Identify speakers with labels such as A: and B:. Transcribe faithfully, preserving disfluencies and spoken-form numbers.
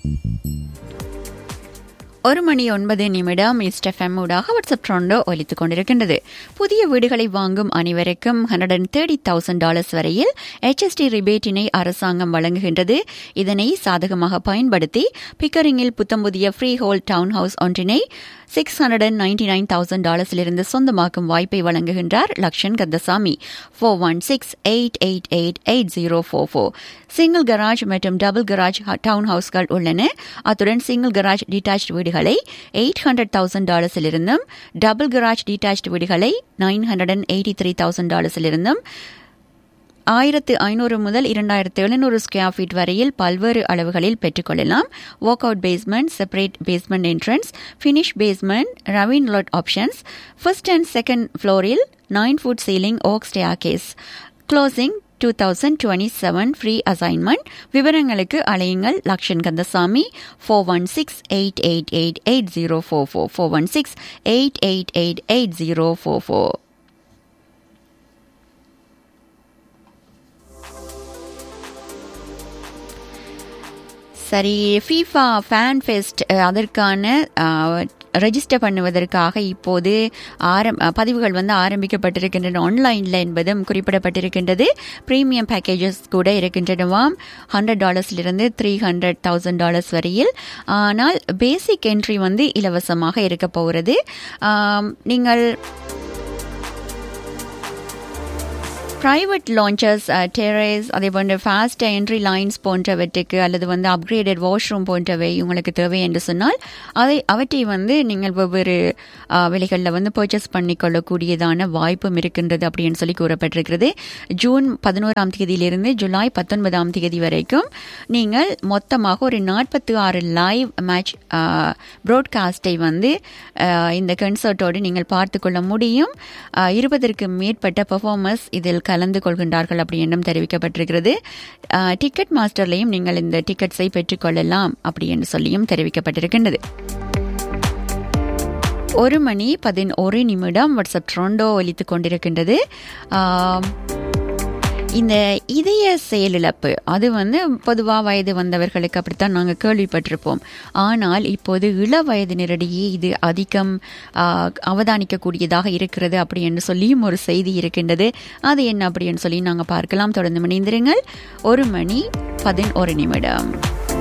A: ஒரு மணி ஒன்பது நிமிடம் ஈஸ்ட் எஃப்எம் ஊடாக வாட்ஸ்அப் ட்ரோண்டோ ஒலித்துக் கொண்டிருக்கின்றது. புதிய வீடுகளை வாங்கும் அனைவருக்கும் hundred and thirty thousand dollars வரையில் எச்எஸ்டி ரிபேட்டினை அரசாங்கம் வழங்குகின்றது. இதனை சாதகமாக பயன்படுத்தி பிக்கரிங்கில் புத்தம்புதிய ஃப்ரீ ஹோல் டவுன் ஹவுஸ் ஒன்றினை six hundred and ninety nine thousand டாலர்ஸிலிருந்து சொந்தமாக்கும் வாய்ப்பை வழங்குகின்றார் Lakshan Kandasamy. Four one six eight eight eight eight zero four four single garage மற்றும் டபுள் கராஜ் டவுன் ஹவுஸ்கள் உள்ளன. அத்துடன் சிங்கிள் கராஜ் டிட்டாச்ட் வீடுகளை eight hundred thousand டாலர்ஸிலிருந்தும் double garage detached வீடுகளை nine hundred and eighty three thousand டாலர்ஸிலிருந்தும் ஆயிரத்து ஐநூறு முதல் இரண்டாயிரத்து எழுநூறு ஸ்கொயர் ஃபீட் வரையில் பல்வேறு அளவுகளில் பெற்றுக்கொள்ளலாம். Walk out basement, separate basement entrance, finish basement, ரவின் lot options, first and second ஃப்ளோரில் nine food ceiling okay staircase. Closing two thousand twenty seven free assignment. விவரங்களுக்கு அலையுங்கள் Lakshan Kandasamy four one six eight eight eight eight zero four four four one six eight eight eight eight zero four four. சரி, FIFA fan fest அதற்கான register பண்ணுவதற்காக இப்போது ஆரம் பதிவுகள் வந்து ஆரம்பிக்கப்பட்டிருக்கின்றன ஆன்லைனில் என்பதும் குறிப்பிடப்பட்டிருக்கின்றது. பிரீமியம் பேக்கேஜஸ் கூட இருக்கின்றனவாம், hundred டாலர்ஸ்லிருந்து three hundred thousand dollars வரையில். ஆனால் பேசிக் என்ட்ரி வந்து இலவசமாக இருக்க போகிறது. நீங்கள் பிரைவேட் லான்ச்சர்ஸ், டெரேஸ், அதே போன்ற ஃபாஸ்ட் என்ட்ரி லைன்ஸ் போன்றவற்றுக்கு அல்லது வந்து அப்கிரேடட் வாஷ்ரூம் போன்றவை உங்களுக்கு தேவை என்று சொன்னால் அதை அவற்றை வந்து நீங்கள் வெவ்வேறு விலைகளில் வந்து பர்ச்சேஸ் பண்ணிக்கொள்ளக்கூடியதான வாய்ப்பும் இருக்கின்றது அப்படின்னு சொல்லி கூறப்பட்டிருக்கிறது. ஜூன் பதினோராம் தேதியிலிருந்து ஜூலை பத்தொன்பதாம் தேதி வரைக்கும் நீங்கள் மொத்தமாக ஒரு நாற்பத்தி ஆறு லைவ் மேட்ச் ப்ராட்காஸ்டை வந்து இந்த கன்சர்ட்டோடு நீங்கள் பார்த்து கொள்ள முடியும். இருபதற்கு மேற்பட்ட பெர்ஃபார்மர்ஸ் இதில் கலந்து கொள்கின்றார்கள் அப்படி என்றும் தெரிவிக்கப்பட்டிருக்கிறது. டிக்கெட் மாஸ்டர்லையும் நீங்கள் இந்த டிக்கெட்ஸை பெற்றுக்கொள்ளலாம் அப்படி என்று சொல்லியும் தெரிவிக்கப்பட்டிருக்கின்றது. ஒரு மணி பதினோரு நிமிடம் வாட்ஸ்அப் ட்ரோண்டோ ஒலித்துக் கொண்டிருக்கின்றது. இந்த இதய செயலிழப்பு அது வந்து பொதுவாக வயது வந்தவர்களுக்கு அப்படித்தான் நாங்கள் கேள்விப்பட்டிருப்போம். ஆனால் இப்போது இள வயதினரிடையே இது அதிகம் அவதானிக்கக்கூடியதாக இருக்கிறது அப்படி என்று சொல்லியும் ஒரு செய்தி இருக்கின்றது. அது என்ன அப்படின்னு சொல்லி நாங்கள் பார்க்கலாம். தொடர்ந்து மணிந்திருங்கள். ஒரு மணி பதினோரு நிமிடம்.